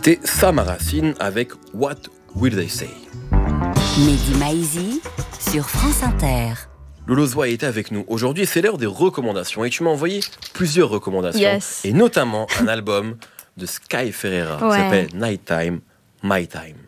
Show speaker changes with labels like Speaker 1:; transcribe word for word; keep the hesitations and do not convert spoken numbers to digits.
Speaker 1: C'était Sam Racine avec What Will They Say.
Speaker 2: Mehdi Maizi sur France Inter.
Speaker 1: Lolo Zouai était avec nous. Aujourd'hui, c'est l'heure des recommandations. Et tu m'as envoyé plusieurs recommandations.
Speaker 3: Yes.
Speaker 1: Et notamment un album de Sky Ferreira
Speaker 3: Ouais.
Speaker 1: qui s'appelle Nighttime, My Time.